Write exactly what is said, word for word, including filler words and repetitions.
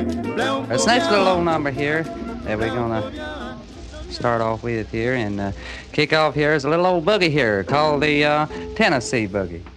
It's a nice little old number here that we're gonna start off with here and uh, kick off here is a little old boogie here called the uh, Tennessee Boogie.